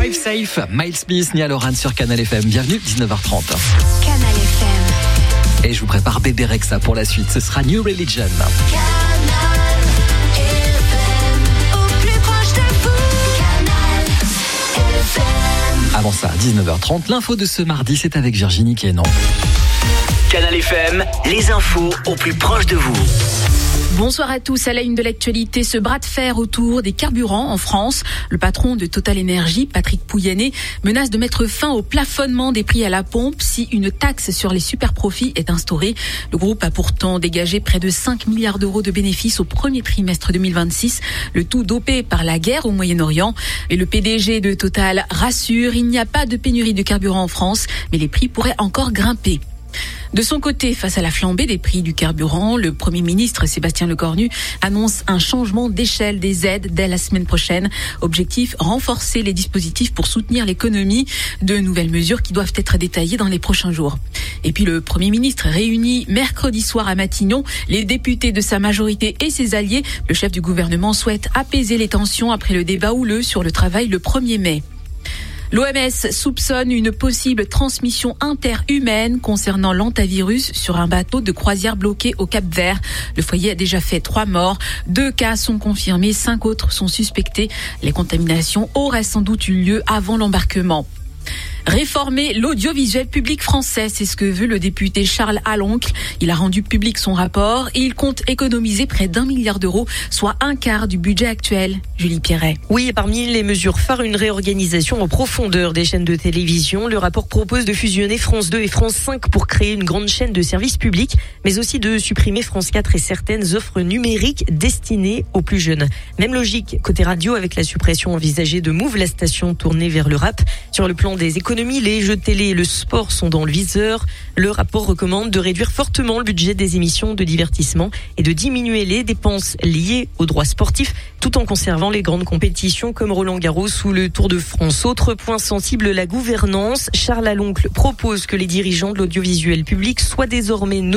Drive Safe, Miles Smith, Nia Loran sur Canal FM. Bienvenue, 19h30. Canal FM. Et je vous prépare Bébé Rexha pour la suite. Ce sera New Religion. Canal FM, au plus proche de vous. Canal FM. Avant ça, 19h30, l'info de ce mardi, c'est avec Virginie Quénon. Canal FM, les infos au plus proche de vous. Bonsoir à tous. À la une de l'actualité, ce bras de fer autour des carburants en France. Le patron de Total Energy, Patrick Pouyanné, menace de mettre fin au plafonnement des prix à la pompe si une taxe sur les superprofits est instaurée. Le groupe a pourtant dégagé près de 5 milliards d'euros de bénéfices au premier trimestre 2026, le tout dopé par la guerre au Moyen-Orient. Et le PDG de Total rassure, il n'y a pas de pénurie de carburant en France, mais les prix pourraient encore grimper. De son côté, face à la flambée des prix du carburant, le Premier ministre Sébastien Lecornu annonce un changement d'échelle des aides dès la semaine prochaine. Objectif, renforcer les dispositifs pour soutenir l'économie. De nouvelles mesures qui doivent être détaillées dans les prochains jours. Et puis le Premier ministre réunit mercredi soir à Matignon les députés de sa majorité et ses alliés. Le chef du gouvernement souhaite apaiser les tensions après le débat houleux sur le travail le 1er mai. L'OMS soupçonne une possible transmission interhumaine concernant l'hantavirus sur un bateau de croisière bloqué au Cap-Vert. Le foyer a déjà fait 3 morts. 2 cas sont confirmés, 5 autres sont suspectés. Les contaminations auraient sans doute eu lieu avant l'embarquement. Réformer l'audiovisuel public français, c'est ce que veut le député Charles Aloncle. Il a rendu public son rapport et il compte économiser près d'1 milliard d'euros, soit un quart du budget actuel. Julie Pierret. Oui, et parmi les mesures phares, une réorganisation en profondeur des chaînes de télévision. Le rapport propose de fusionner France 2 et France 5 pour créer une grande chaîne de services publics, mais aussi de supprimer France 4 et certaines offres numériques destinées aux plus jeunes. Même logique côté radio avec la suppression envisagée de Move, la station tournée vers le rap. Sur le plan des économies, les jeux de télé et le sport sont dans le viseur. Le rapport recommande de réduire fortement le budget des émissions de divertissement et de diminuer les dépenses liées aux droits sportifs, tout en conservant les grandes compétitions comme Roland-Garros ou le Tour de France. Autre point sensible, la gouvernance. Charles Aloncle propose que les dirigeants de l'audiovisuel public soient désormais